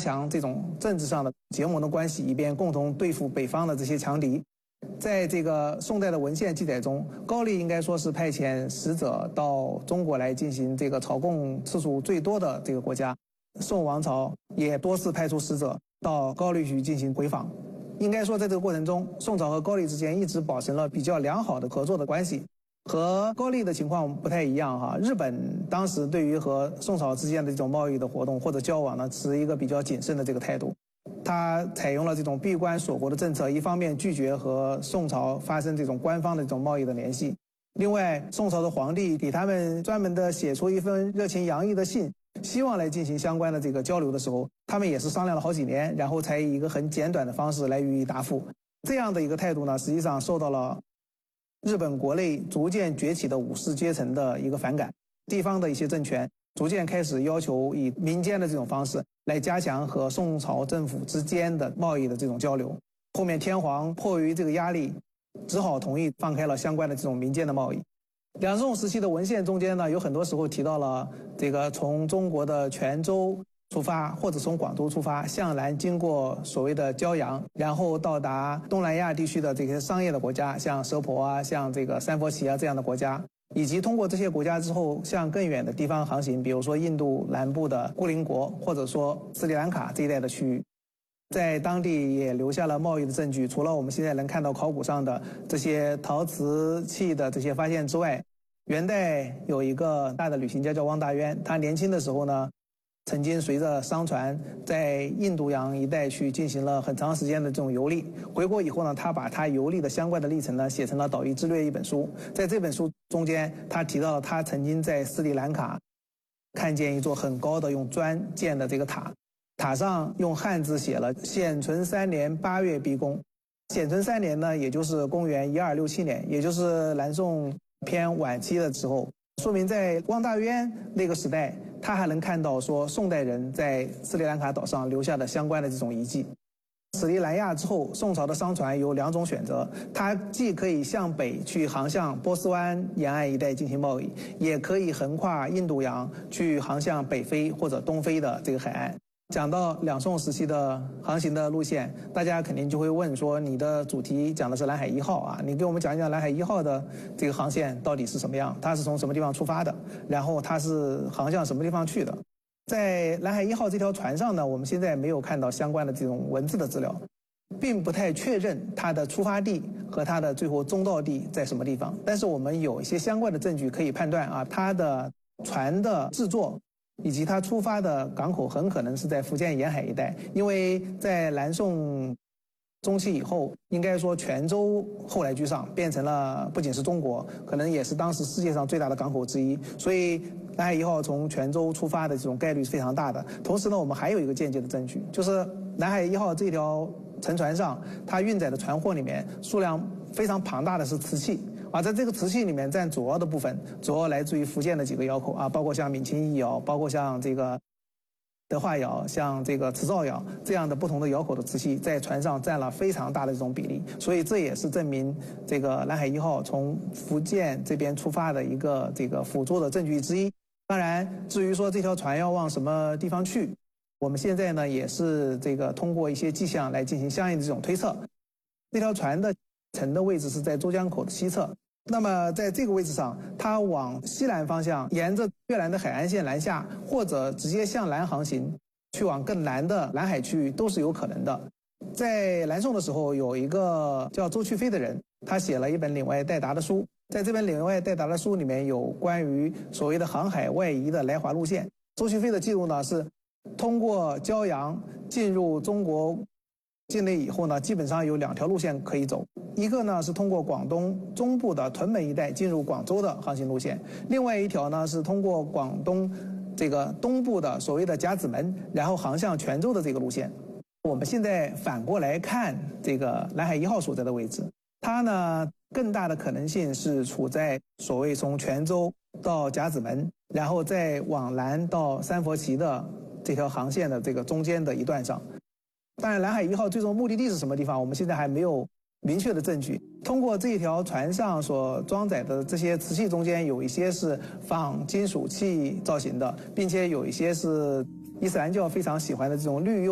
强这种政治上的结盟的关系，以便共同对付北方的这些强敌。在这个宋代的文献记载中，高丽应该说是派遣使者到中国来进行这个朝贡次数最多的这个国家。宋王朝也多次派出使者到高丽去进行回访。应该说在这个过程中，宋朝和高丽之间一直保持了比较良好的合作的关系。和高丽的情况不太一样哈，日本当时对于和宋朝之间的这种贸易的活动或者交往呢，持一个比较谨慎的这个态度。他采用了这种闭关锁国的政策，一方面拒绝和宋朝发生这种官方的这种贸易的联系，另外宋朝的皇帝给他们专门的写出一份热情洋溢的信，希望来进行相关的这个交流的时候，他们也是商量了好几年，然后才以一个很简短的方式来予以答复。这样的一个态度呢，实际上受到了日本国内逐渐崛起的武士阶层的一个反感，地方的一些政权逐渐开始要求以民间的这种方式来加强和宋朝政府之间的贸易的这种交流。后面天皇迫于这个压力，只好同意放开了相关的这种民间的贸易。两宋时期的文献中间呢，有很多时候提到了这个从中国的泉州出发，或者从广州出发，向南经过所谓的骄阳，然后到达东南亚地区的这些商业的国家，像蛇婆啊，像这个三佛齐啊这样的国家，以及通过这些国家之后向更远的地方航行，比如说印度南部的孤林国，或者说斯里兰卡这一带的区域。在当地也留下了贸易的证据，除了我们现在能看到考古上的这些陶瓷器的这些发现之外，元代有一个大的旅行家叫汪大渊，他年轻的时候呢，曾经随着商船在印度洋一带去进行了很长时间的这种游历。回国以后呢，他把他游历的相关的历程呢写成了《岛屿之略》一本书。在这本书中间，他提到了他曾经在斯里兰卡看见一座很高的用砖建的这个塔，塔上用汉字写了显存3年8月闭宫。显存3年呢，也就是公元1267年，也就是南宋偏晚期的时候，说明在汪大渊那个时代，他还能看到说宋代人在斯里兰卡岛上留下的相关的这种遗迹。斯里兰亚之后，宋朝的商船有2种选择，它既可以向北去航向波斯湾沿岸一带进行贸易，也可以横跨印度洋去航向北非或者东非的这个海岸。讲到两宋时期的航行的路线，大家肯定就会问说，你的主题讲的是蓝海1号啊，你给我们讲一讲蓝海1号的这个航线到底是什么样，它是从什么地方出发的，然后它是航向什么地方去的。在蓝海1号这条船上呢，我们现在没有看到相关的这种文字的资料，并不太确认它的出发地和它的最后终到地在什么地方，但是我们有一些相关的证据可以判断啊，它的船的制作以及它出发的港口很可能是在福建沿海一带，因为在南宋中期以后，应该说泉州后来居上，变成了不仅是中国，可能也是当时世界上最大的港口之一，所以蓝海1号从泉州出发的这种概率是非常大的。同时呢，我们还有一个间接的证据，就是蓝海1号这条沉船上，它运载的船货里面数量非常庞大的是瓷器。在这个瓷器里面占主要的部分，主要来自于福建的几个窑口啊，包括像闽清一窑，包括像这个德化窑，像这个瓷灶窑这样的不同的窑口的瓷器，在船上占了非常大的这种比例，所以这也是证明这个蓝海1号从福建这边出发的一个这个辅助的证据之一。当然，至于说这条船要往什么地方去，我们现在呢也是这个通过一些迹象来进行相应的这种推测。这条船的沉的位置是在珠江口的西侧。那么在这个位置上，它往西南方向沿着越南的海岸线南下，或者直接向南航行去往更南的南海区域都是有可能的。在南宋的时候，有一个叫周去飞的人，他写了一本岭外代答的书，在这本岭外代答的书里面有关于所谓的航海外移的来华路线。周去飞的记录呢是通过骄阳进入中国境内以后呢，基本上有2条路线可以走，一个呢是通过广东中部的屯门一带进入广州的航行路线，另外一条呢是通过广东这个东部的所谓的甲子门，然后航向泉州的这个路线。我们现在反过来看这个蓝海1号所在的位置，它呢更大的可能性是处在所谓从泉州到甲子门，然后再往南到三佛齐的这条航线的这个中间的一段上。当然，蓝海1号最终目的地是什么地方，我们现在还没有明确的证据。通过这条船上所装载的这些瓷器中间，有一些是仿金属器造型的，并且有一些是伊斯兰教非常喜欢的这种绿釉